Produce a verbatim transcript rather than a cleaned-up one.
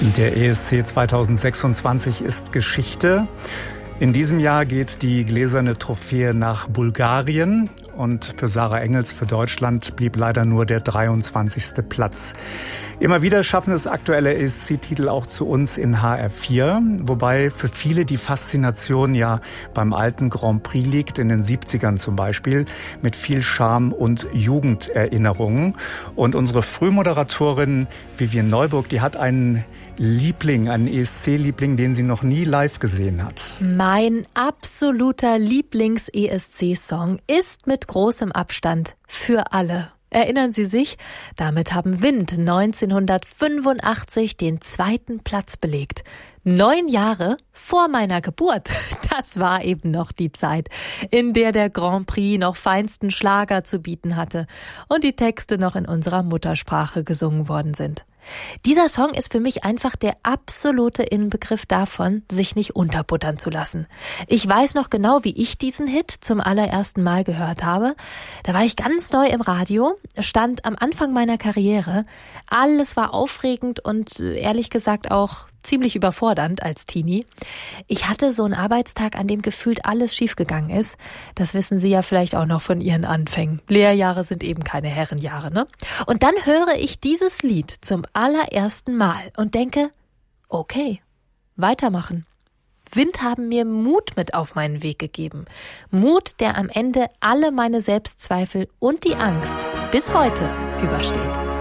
Der E S C zweitausendsechsundzwanzig ist Geschichte. In diesem Jahr geht die gläserne Trophäe nach Bulgarien und für Sarah Engels für Deutschland blieb leider nur der dreiundzwanzigste Platz. Immer wieder schaffen es aktuelle E S C-Titel auch zu uns in H R vier, wobei für viele die Faszination ja beim alten Grand Prix liegt, in den siebzigern zum Beispiel, mit viel Charme und Jugenderinnerungen. Und unsere Frühmoderatorin Vivian Neuburg, die hat einen Liebling, einen E S C-Liebling, den sie noch nie live gesehen hat. Mein absoluter Lieblings-E S C-Song ist mit großem Abstand Für alle. Erinnern Sie sich? Damit haben Wind neunzehnhundertfünfundachtzig den zweiten Platz belegt. Neun Jahre vor meiner Geburt. Das war eben noch die Zeit, in der der Grand Prix noch feinsten Schlager zu bieten hatte und die Texte noch in unserer Muttersprache gesungen worden sind. Dieser Song ist für mich einfach der absolute Inbegriff davon, sich nicht unterbuttern zu lassen. Ich weiß noch genau, wie ich diesen Hit zum allerersten Mal gehört habe. Da war ich ganz neu im Radio, stand am Anfang meiner Karriere. Alles war aufregend und ehrlich gesagt auch ziemlich überfordernd als Teenie. Ich hatte so einen Arbeitstag, an dem gefühlt alles schiefgegangen ist. Das wissen Sie ja vielleicht auch noch von Ihren Anfängen. Lehrjahre sind eben keine Herrenjahre, ne? Und dann höre ich dieses Lied zum allerersten Mal und denke, okay, weitermachen. Wind haben mir Mut mit auf meinen Weg gegeben. Mut, der am Ende alle meine Selbstzweifel und die Angst bis heute übersteht.